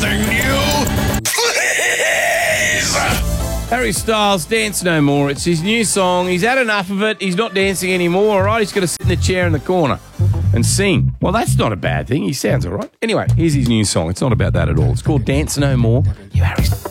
something new? Please! Harry Styles, Dance No More. It's his new song. He's had enough of it. He's not dancing anymore, all right? He's going to sit in the chair in the corner and sing. Well, that's not a bad thing. He sounds all right. Anyway, here's his new song. It's not about that at all. It's called Dance No More. You Harry Styles.